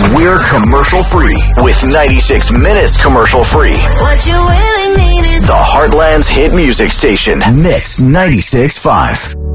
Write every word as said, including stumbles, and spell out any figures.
We're commercial free with ninety-six minutes commercial free. What you really need is the Heartland's hit music station. Mix ninety-six point five.